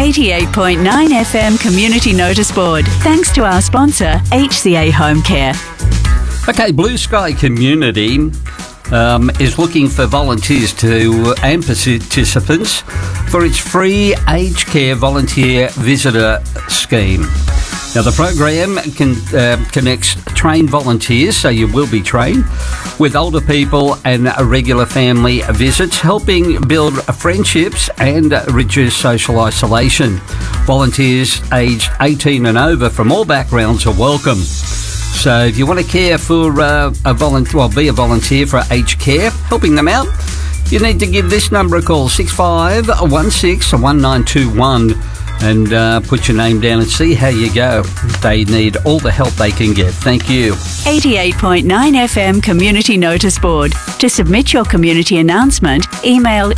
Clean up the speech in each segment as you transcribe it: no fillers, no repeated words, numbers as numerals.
88.9 FM Community Notice Board. Thanks to our sponsor, HCA Home Care. Okay, Blue Sky Community is looking for volunteers and participants for its free aged care volunteer visitor scheme. Now, the program connects trained volunteers, so you will be trained, with older people and regular family visits, helping build friendships and reduce social isolation. Volunteers aged 18 and over from all backgrounds are welcome. So if you want to care for be a volunteer for aged care, helping them out, you need to give this number a call, 65161921, and put your name down and see how you go. They need all the help they can get. Thank you. 88.9 FM Community Notice Board. To submit your community announcement, email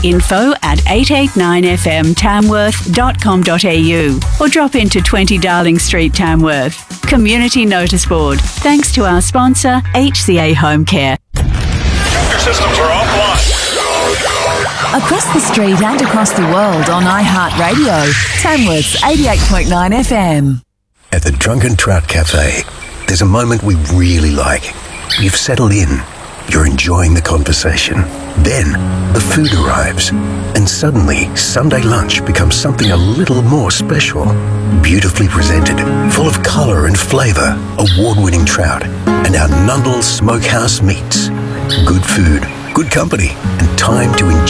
info@889fmtamworth.com.au or drop into 20 Darling Street, Tamworth. Community Notice Board. Thanks to our sponsor, HCA Home Care. Your systems are offline. Across the street and across the world on iHeartRadio, Tamworth's 88.9 FM. At the Drunken Trout Cafe, there's a moment we really like. You've settled in. You're enjoying the conversation. Then, the food arrives. And suddenly, Sunday lunch becomes something a little more special. Beautifully presented, full of colour and flavour, award-winning trout, and our Nundle Smokehouse meats. Good food, good company, and time to enjoy